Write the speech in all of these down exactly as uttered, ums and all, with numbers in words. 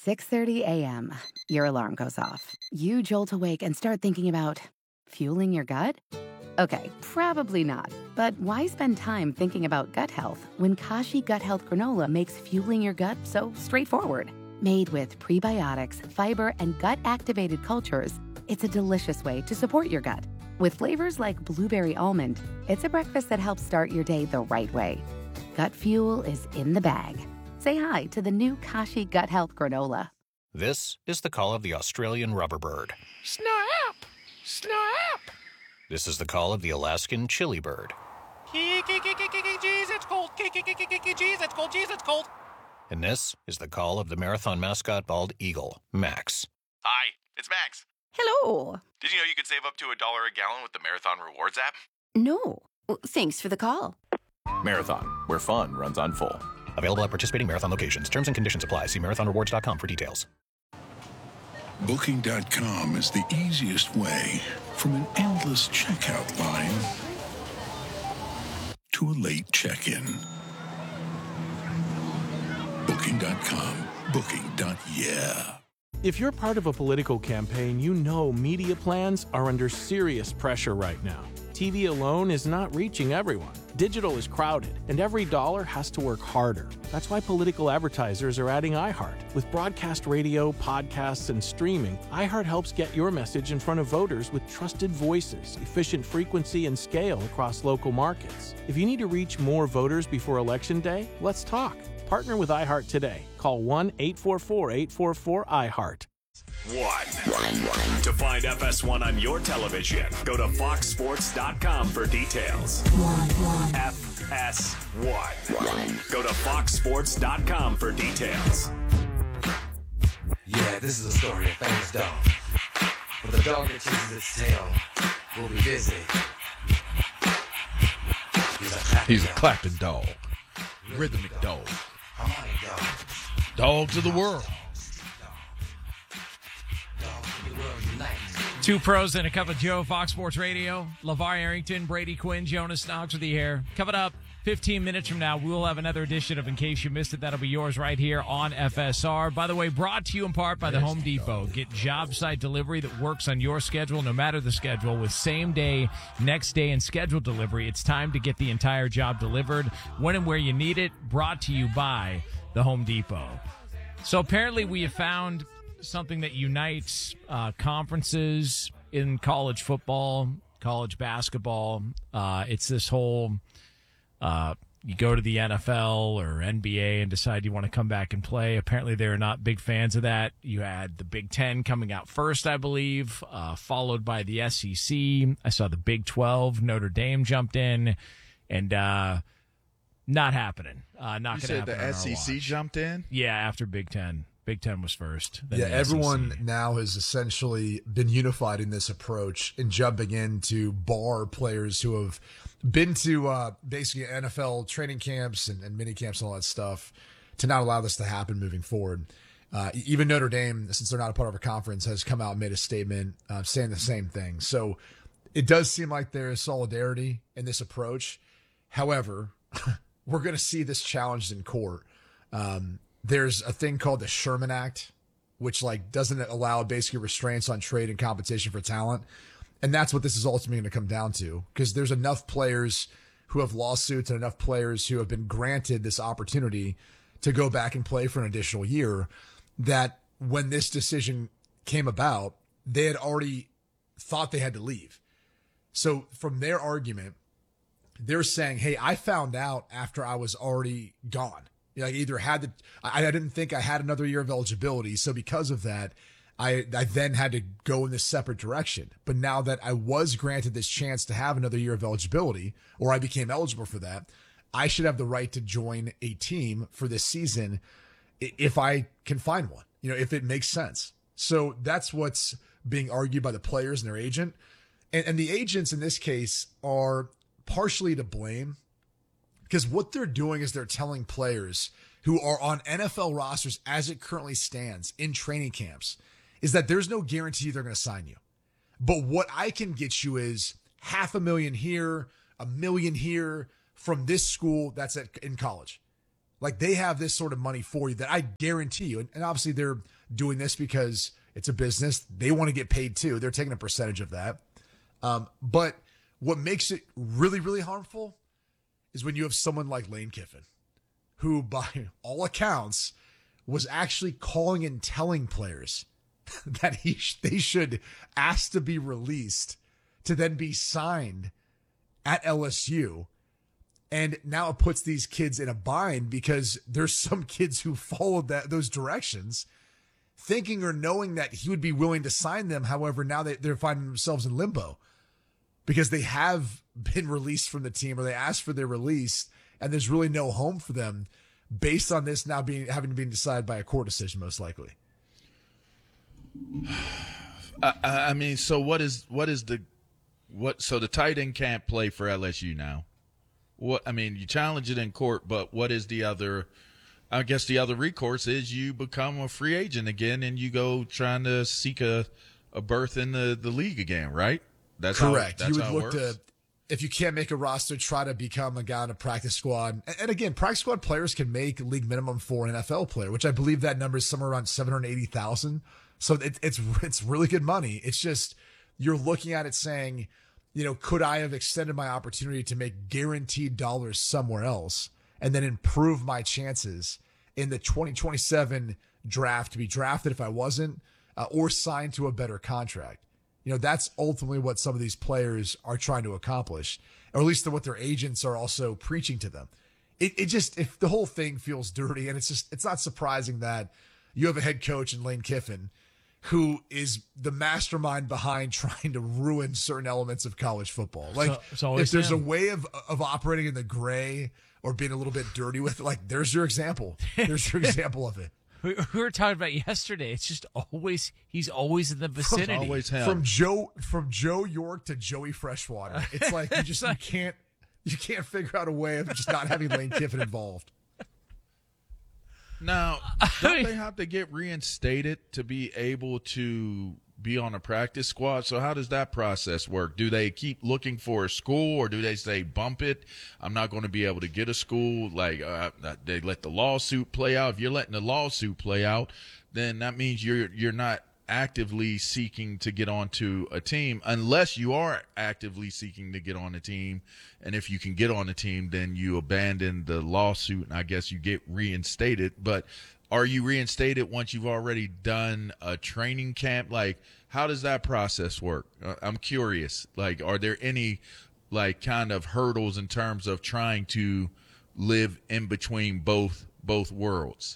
six thirty a.m., your alarm goes off. You jolt awake and start thinking about fueling your gut? Okay, probably not. But why spend time thinking about gut health when Kashi Gut Health Granola makes fueling your gut so straightforward? Made with prebiotics, fiber, and gut-activated cultures, it's a delicious way to support your gut. With flavors like blueberry almond, it's a breakfast that helps start your day the right way. Gut fuel is in the bag. Say hi to the new Kashi Gut Health Granola. This is the call of the Australian rubber bird. Snap! Snap! This is the call of the Alaskan chili bird. Jeez, it's cold. Jeez, it's cold. Jeez, it's cold. And this is the call of the marathon mascot bald eagle, Max. Hi, it's Max. Hello. Did you know you could save up to a dollar a gallon with the Marathon Rewards app? No. Well, thanks for the call. Marathon, where fun runs on full. Available at participating marathon locations. Terms and conditions apply. See marathon rewards dot com for details. Booking dot com is the easiest way from an endless checkout line to a late check-in. Booking dot com. Booking. Yeah. If you're part of a political campaign, you know media plans are under serious pressure right now. T V alone is not reaching everyone. Digital is crowded, and every dollar has to work harder. That's why political advertisers are adding iHeart. With broadcast radio, podcasts, and streaming, iHeart helps get your message in front of voters with trusted voices, efficient frequency, and scale across local markets. If you need to reach more voters before Election Day, let's talk. Partner with iHeart today. Call one eight four four, eight four four, iHeart. One. To find F S one on your television, go to fox sports dot com for details. One, one. F S one. One. Go to fox sports dot com for details. Yeah, this is a story of famous dog. But the dog that chases its tail will be busy. He's a clapping, He's a clapping dog. Rhythmic dog. Harmonic dog. Dogs of the world. Two pros and a cup of Joe, Fox Sports Radio. LeVar Arrington, Brady Quinn, Jonas Knox with you here. Coming up fifteen minutes from now, we will have another edition of In Case You Missed It. That'll be yours right here on F S R. By the way, brought to you in part by the Home Depot. Get job site delivery that works on your schedule, no matter the schedule, with same day, next day, and scheduled delivery. It's time to get the entire job delivered when and where you need it. Brought to you by the Home Depot. So apparently we have found something that unites uh, conferences in college football, college basketball. Uh, it's this whole, uh, you go to the N F L or N B A and decide you want to come back and play. Apparently they're not big fans of that. You had the Big Ten coming out first, I believe, uh, followed by the S E C. I saw the Big twelve. Notre Dame jumped in, and uh, not happening. Uh, not you going to happen. said the S E C jumped in? Yeah, after Big Ten. Big Ten was first. Yeah, everyone now has essentially been unified in this approach and jumping in to bar players who have been to uh, basically N F L training camps and, and mini camps and all that stuff to not allow this to happen moving forward. Uh, even Notre Dame, since they're not a part of a conference, has come out and made a statement uh, saying the same thing. So it does seem like there is solidarity in this approach. However, we're going to see this challenged in court. Um, There's a thing called the Sherman Act, which like doesn't allow basically restraints on trade and competition for talent. And that's what this is ultimately going to come down to, because there's enough players who have lawsuits and enough players who have been granted this opportunity to go back and play for an additional year that when this decision came about, they had already thought they had to leave. So from their argument, they're saying, hey, I found out after I was already gone. You know, I either had the, I, I didn't think I had another year of eligibility. So because of that, I, I then had to go in this separate direction. But now that I was granted this chance to have another year of eligibility, or I became eligible for that, I should have the right to join a team for this season if I can find one, you know, if it makes sense. So that's what's being argued by the players and their agent. And, and the agents in this case are partially to blame, because what they're doing is they're telling players who are on N F L rosters as it currently stands in training camps is that there's no guarantee they're going to sign you. But what I can get you is half a million here, a million here from this school that's at, in college. Like, they have this sort of money for you that I guarantee you, and, and obviously they're doing this because it's a business. They want to get paid too. They're taking a percentage of that. Um, but what makes it really, really harmful is when you have someone like Lane Kiffin, who by all accounts was actually calling and telling players that he sh- they should ask to be released to then be signed at L S U. And now it puts these kids in a bind because there's some kids who followed that those directions, thinking or knowing that he would be willing to sign them. However, now they, they're finding themselves in limbo because they have been released from the team, or they asked for their release, and there's really no home for them based on this now being having been decided by a court decision, most likely. I, I mean, so what is what is the what? So the tight end can't play for L S U now. What I mean, you challenge it in court, but what is the other? I guess the other recourse is you become a free agent again, and you go trying to seek a, a berth in the, the league again, right? That's correct. How, that's you would how it look works. to, if you can't make a roster, try to become a guy on a practice squad. And, and again, practice squad players can make league minimum for an N F L player, which I believe that number is somewhere around seven hundred eighty thousand. So it, it's it's really good money. It's just you're looking at it saying, you know, could I have extended my opportunity to make guaranteed dollars somewhere else and then improve my chances in the twenty twenty-seven draft to be drafted if I wasn't, uh, or signed to a better contract? You know, that's ultimately what some of these players are trying to accomplish, or at least what their agents are also preaching to them. It, it just, if the whole thing feels dirty, and it's just, it's not surprising that you have a head coach in Lane Kiffin who is the mastermind behind trying to ruin certain elements of college football. Like, so, if there's him. a way of of operating in the gray or being a little bit dirty with it, like, there's your example. There's your example of it. We, we were talking about yesterday. It's just always, he's always in the vicinity. Always him. From Joe, from Joe York to Joey Freshwater. It's like, you just, you can't, you can't figure out a way of just not having Lane Kiffin involved. Now, don't they have to get reinstated to be able to be on a practice squad? So how does that process work? Do they keep looking for a school, or do they say, bump it, I'm not going to be able to get a school? Like, uh, they let the lawsuit play out. If you're letting the lawsuit play out, then that means you're you're not actively seeking to get onto a team, unless you are actively seeking to get on a team. And if you can get on a team, then you abandon the lawsuit, and I guess you get reinstated. But are you reinstated once you've already done a training camp? Like, how does that process work? I'm curious. Like, are there any, like, kind of hurdles in terms of trying to live in between both both worlds?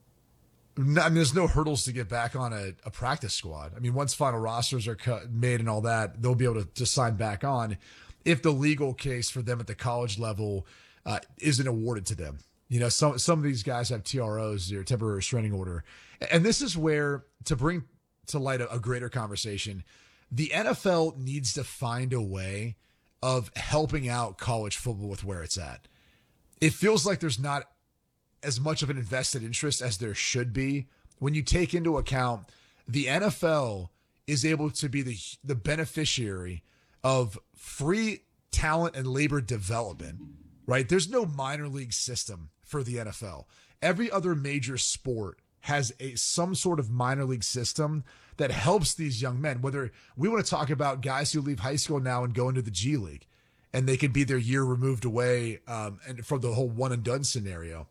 No, I mean, there's no hurdles to get back on a, a practice squad. I mean, once final rosters are cut, made and all that, they'll be able to, to sign back on if the legal case for them at the college level uh, isn't awarded to them. You know, some some of these guys have T R Os, or temporary restraining order. And this is where, to bring to light a, a greater conversation, the N F L needs to find a way of helping out college football with where it's at. It feels like there's not as much of an invested interest as there should be when you take into account the N F L is able to be the the beneficiary of free talent and labor development, right? There's no minor league system for the N F L. Every other major sport has a some sort of minor league system that helps these young men, whether we want to talk about guys who leave high school now and go into the G League, and they could be their year removed away um, and from the whole one and done scenario.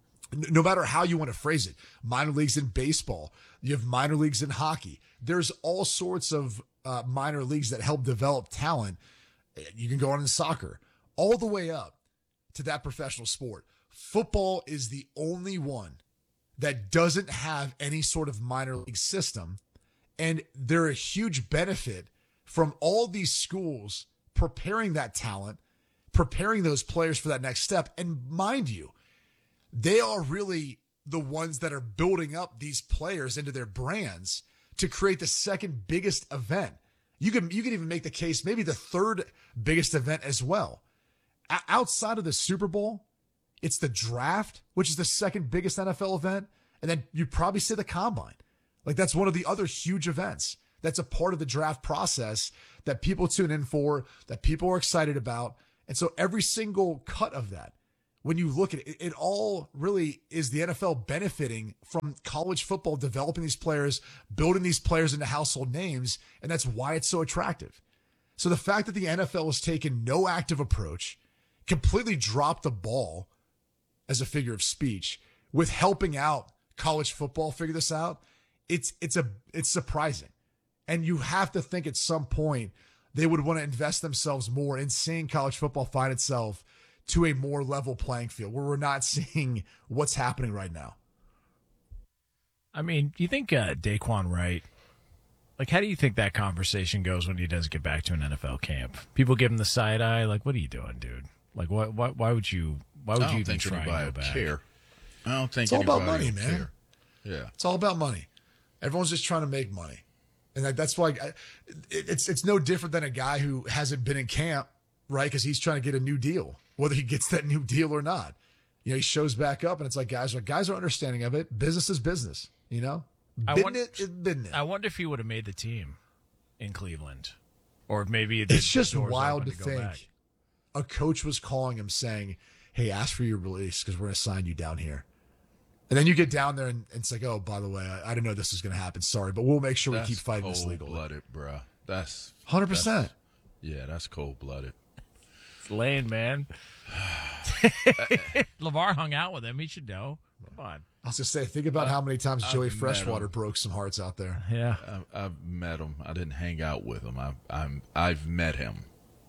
No matter how you want to phrase it, minor leagues in baseball, you have minor leagues in hockey. There's all sorts of uh, minor leagues that help develop talent. You can go on in soccer, all the way up to that professional sport. Football is the only one that doesn't have any sort of minor league system. And they're a huge benefit from all these schools preparing that talent, preparing those players for that next step. And mind you, they are really the ones that are building up these players into their brands to create the second biggest event. You can you can even make the case, maybe the third biggest event as well. O- outside of the Super Bowl, it's the draft, which is the second biggest N F L event. And then you'd probably say the combine. Like, that's one of the other huge events. That's a part of the draft process that people tune in for, that people are excited about. And so every single cut of that, when you look at it, it all really is the N F L benefiting from college football, developing these players, building these players into household names, and that's why it's so attractive. So the fact that the N F L has taken no active approach, completely dropped the ball as a figure of speech with helping out college football figure this out, it's it's a it's surprising. And you have to think at some point they would want to invest themselves more in seeing college football find itself to a more level playing field where we're not seeing what's happening right now. I mean, do you think uh, Daquan Wright, like, how do you think that conversation goes when he does get back to an N F L camp? People give him the side eye, like, what are you doing, dude? Like, why, why, why would you, why would I don't you even think try anybody and go would back? care. I don't think It's all about money, will man. care. Yeah. It's all about money. Everyone's just trying to make money. And that, that's why I, it, it's it's no different than a guy who hasn't been in camp, right? Because he's trying to get a new deal, whether he gets that new deal or not. You know, he shows back up, and it's like guys are guys are understanding of it. Business is business, you know? I Business wonder, is business. I wonder if he would have made the team in Cleveland. Or maybe It's just the door's wild to open go think back. a coach was calling him saying, hey, ask for your release because we're going to sign you down here. And then you get down there and, and it's like, oh, by the way, I, I didn't know this was going to happen. Sorry, but we'll make sure That's we keep fighting this legally. cold-blooded, bro. That's one hundred percent. that's- Yeah, that's cold-blooded. It's lame, man. LeVar hung out with him. He should know. Come on. I was going to say, think about how many times I've Joey met Freshwater him. broke some hearts out there. Yeah. I've, I've met him. I didn't hang out with him. I've I'm I've met him,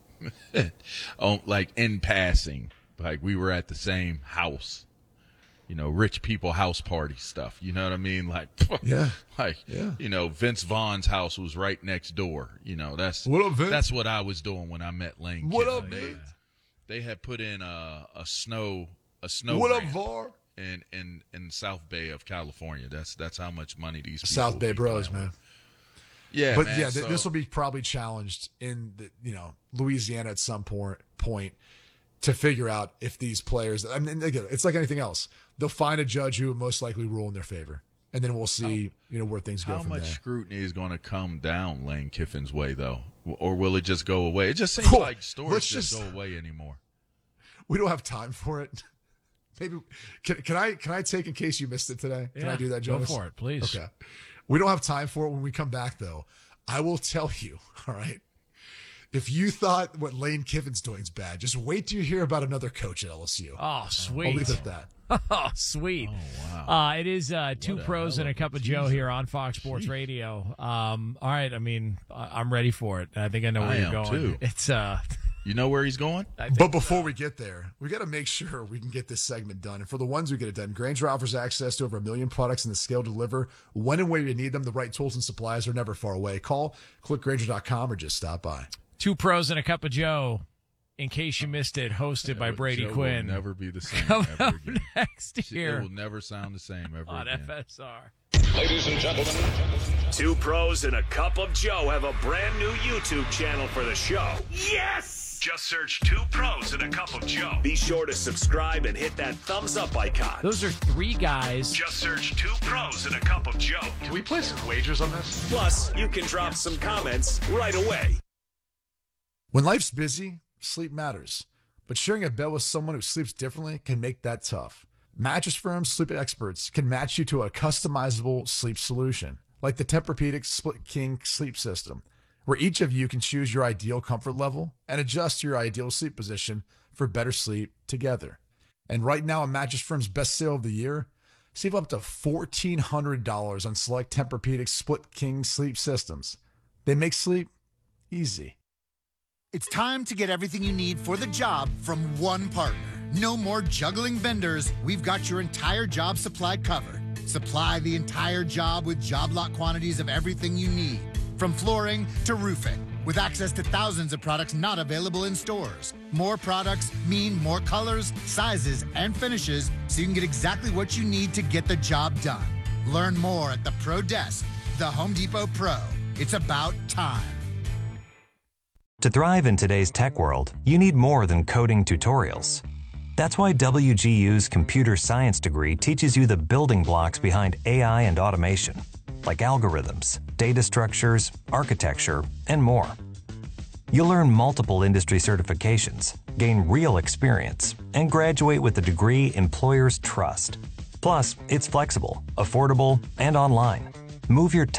oh, like in passing. Like we were at the same house, you know, rich people house party stuff. You know what I mean? Like Yeah. like Yeah. you know, Vince Vaughn's house was right next door. You know, that's What up, Vince? that's what I was doing when I met Lane. What Kiffin. up, They, Vince? they had put in a a snow a snow What up, ramp VAR? in in in South Bay of California. That's that's how much money these people South Bay be Bros, playing man. with. Yeah, but man, yeah, th- so- this will be probably challenged in the, you know, Louisiana at some point point to figure out if these players. I mean, again, it's like anything else. They'll find a judge who will most likely rule in their favor, and then we'll see, you know, where things go How from much there. scrutiny is going to come down Lane Kiffin's way, though, or will it just go away? It just seems Cool. like stories Let's just, just- go away anymore. We don't have time for it. Maybe can, can I can I take in case you missed it today? Can Yeah, I do that, go Jonas? for it, please. Okay. We don't have time for it when we come back, though. I will tell you, all right? If you thought what Lane Kiffin's doing is bad, just wait till you hear about another coach at L S U. Oh, I'll sweet. leave it at that. Oh, sweet. Oh, wow. Uh, it is uh, two What a pros hell and a of a cup of Joe teaser. here on Fox Sports Radio. Um, all right. I mean, I- I'm ready for it. I think I know where I you're am, going. too. It's uh, You know where he's going? I think But before we get there, we got to make sure we can get this segment done. And for the ones who get it done, Grainger offers access to over a million products and the scale to deliver when and where you need them. The right tools and supplies are never far away. Call, click Grainger dot com, or just stop by. two pros and a cup of Joe. In case you missed it, hosted by Joe Brady will Quinn. never be the same Coming ever up again. next It year will never sound the same ever on again. F S R. Ladies and gentlemen, two pros and a cup of Joe have a brand new YouTube channel for the show. Yes! Just search two pros and a cup of Joe. Be sure to subscribe and hit that thumbs up icon. Those are three guys. Just search two pros and a cup of Joe. Can we place some wagers on this? Plus, you can drop some comments right away. When life's busy, sleep matters. But sharing a bed with someone who sleeps differently can make that tough. Mattress Firm's sleep experts can match you to a customizable sleep solution, like the Tempur-Pedic Split King sleep system, where each of you can choose your ideal comfort level and adjust your ideal sleep position for better sleep together. And right now, on Mattress Firm's best sale of the year, save up to fourteen hundred dollars on select Tempur-Pedic Split King sleep systems. They make sleep easy. It's time to get everything you need for the job from one partner. No more juggling vendors. We've got your entire job supply covered. Supply the entire job with job lot quantities of everything you need, from flooring to roofing, with access to thousands of products not available in stores. More products mean more colors, sizes, and finishes, so you can get exactly what you need to get the job done. Learn more at the Pro Desk, the Home Depot Pro. It's about time. To thrive in today's tech world, you need more than coding tutorials. That's why W G U's computer science degree teaches you the building blocks behind A I and automation, like algorithms, data structures, architecture, and more. You'll earn multiple industry certifications, gain real experience, and graduate with a degree employers trust. Plus, it's flexible, affordable, and online. Move your